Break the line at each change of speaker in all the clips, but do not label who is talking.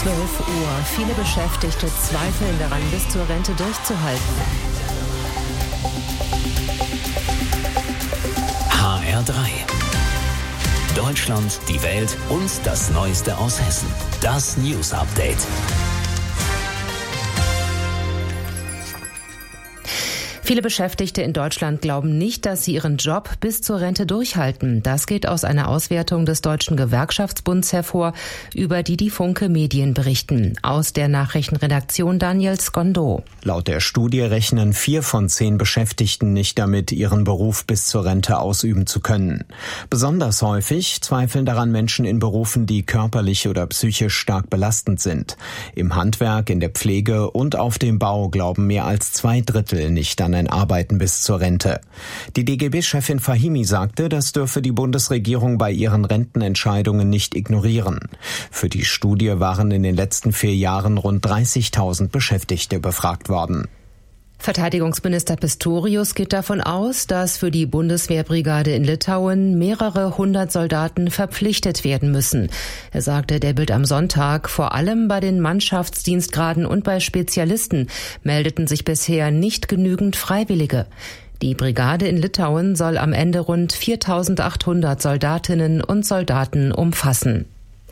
12 Uhr. Viele Beschäftigte zweifeln daran, bis zur Rente durchzuhalten.
HR3. Deutschland, die Welt und das Neueste aus Hessen. Das News Update.
Viele Beschäftigte in Deutschland glauben nicht, dass sie ihren Job bis zur Rente durchhalten. Das geht aus einer Auswertung des Deutschen Gewerkschaftsbunds hervor, über die Funke Medien berichten. Aus der Nachrichtenredaktion Daniel Skondo.
Laut der Studie rechnen 4 von 10 Beschäftigten nicht damit, ihren Beruf bis zur Rente ausüben zu können. Besonders häufig zweifeln daran Menschen in Berufen, die körperlich oder psychisch stark belastend sind. Im Handwerk, in der Pflege und auf dem Bau glauben mehr als 2/3 nicht an ein Arbeiten bis zur Rente. Die DGB-Chefin Fahimi sagte, das dürfe die Bundesregierung bei ihren Rentenentscheidungen nicht ignorieren. Für die Studie waren in den letzten 4 Jahren rund 30.000 Beschäftigte befragt worden.
Verteidigungsminister Pistorius geht davon aus, dass für die Bundeswehrbrigade in Litauen mehrere 100 Soldaten verpflichtet werden müssen. Er sagte der Bild am Sonntag, vor allem bei den Mannschaftsdienstgraden und bei Spezialisten meldeten sich bisher nicht genügend Freiwillige. Die Brigade in Litauen soll am Ende rund 4.800 Soldatinnen und Soldaten umfassen.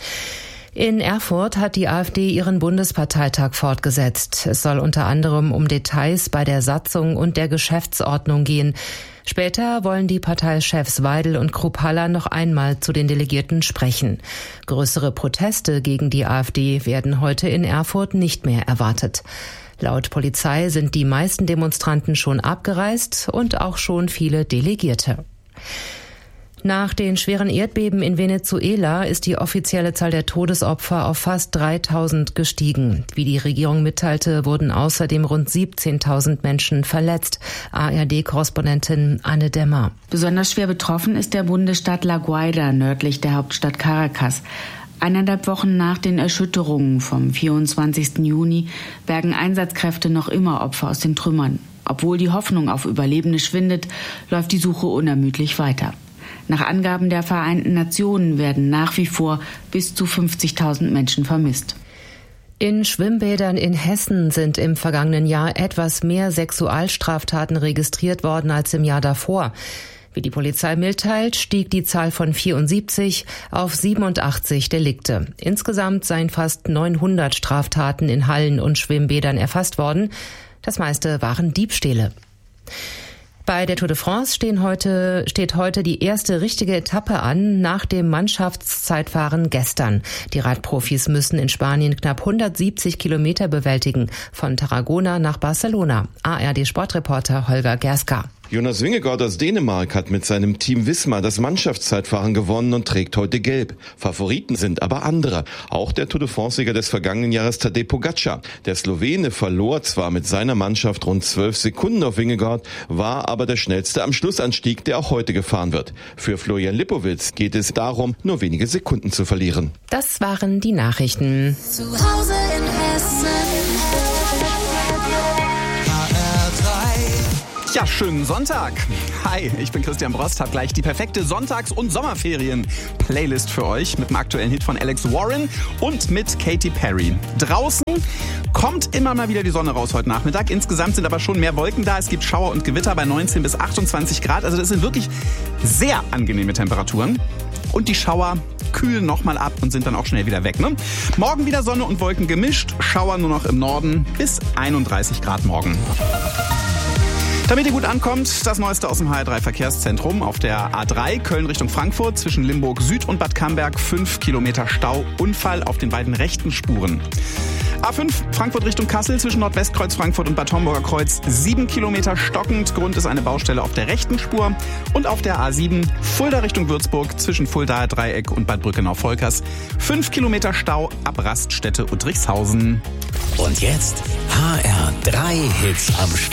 In Erfurt hat die AfD ihren Bundesparteitag fortgesetzt. Es soll unter anderem um Details bei der Satzung und der Geschäftsordnung gehen. Später wollen die Parteichefs Weidel und Kruppalla noch einmal zu den Delegierten sprechen. Größere Proteste gegen die AfD werden heute in Erfurt nicht mehr erwartet. Laut Polizei sind die meisten Demonstranten schon abgereist und auch schon viele Delegierte. Nach den schweren Erdbeben in Venezuela ist die offizielle Zahl der Todesopfer auf fast 3.000 gestiegen. Wie die Regierung mitteilte, wurden außerdem rund 17.000 Menschen verletzt. ARD-Korrespondentin Anne Demmer.
Besonders schwer betroffen ist der Bundesstaat La Guaira nördlich der Hauptstadt Caracas. 1,5 Wochen nach den Erschütterungen vom 24. Juni bergen Einsatzkräfte noch immer Opfer aus den Trümmern. Obwohl die Hoffnung auf Überlebende schwindet, läuft die Suche unermüdlich weiter. Nach Angaben der Vereinten Nationen werden nach wie vor bis zu 50.000 Menschen vermisst.
In Schwimmbädern in Hessen sind im vergangenen Jahr etwas mehr Sexualstraftaten registriert worden als im Jahr davor. Wie die Polizei mitteilt, stieg die Zahl von 74 auf 87 Delikte. Insgesamt seien fast 900 Straftaten in Hallen und Schwimmbädern erfasst worden. Das meiste waren Diebstähle. Bei der Tour de France steht heute die erste richtige Etappe an nach dem Mannschaftszeitfahren gestern. Die Radprofis müssen in Spanien knapp 170 Kilometer bewältigen, von Tarragona nach Barcelona. ARD-Sportreporter Holger Gerska.
Jonas Vingegaard aus Dänemark hat mit seinem Team Visma das Mannschaftszeitfahren gewonnen und trägt heute gelb. Favoriten sind aber andere. Auch der Tour de France-Sieger des vergangenen Jahres Tadej Pogačar. Der Slowene verlor zwar mit seiner Mannschaft rund 12 Sekunden auf Vingegaard, war aber der schnellste am Schlussanstieg, der auch heute gefahren wird. Für Florian Lipowitz geht es darum, nur wenige Sekunden zu verlieren.
Das waren die Nachrichten.
Zu Hause in Hessen.
Ja, schönen Sonntag. Hi, ich bin Christian Brost, hab gleich die perfekte Sonntags- und Sommerferien-Playlist für euch mit dem aktuellen Hit von Alex Warren und mit Katy Perry. Draußen kommt immer mal wieder die Sonne raus heute Nachmittag. Insgesamt sind aber schon mehr Wolken da. Es gibt Schauer und Gewitter bei 19 bis 28 Grad. Also das sind wirklich sehr angenehme Temperaturen. Und die Schauer kühlen nochmal ab und sind dann auch schnell wieder weg. Ne? Morgen wieder Sonne und Wolken gemischt. Schauer nur noch im Norden bis 31 Grad morgen. Damit ihr gut ankommt, das Neueste aus dem HR3 Verkehrszentrum. Auf der A3 Köln Richtung Frankfurt zwischen Limburg Süd und Bad Camberg 5 Kilometer Stau, Unfall auf den beiden rechten Spuren. A5 Frankfurt Richtung Kassel zwischen Nordwestkreuz Frankfurt und Bad Homburger Kreuz 7 Kilometer stockend. Grund ist eine Baustelle auf der rechten Spur. Und auf der A7 Fulda Richtung Würzburg zwischen Fuldaer Dreieck und Bad Brückenau-Volkers 5 Kilometer Stau ab Raststätte Uttrichshausen.
Und jetzt HR3 Hits am Start.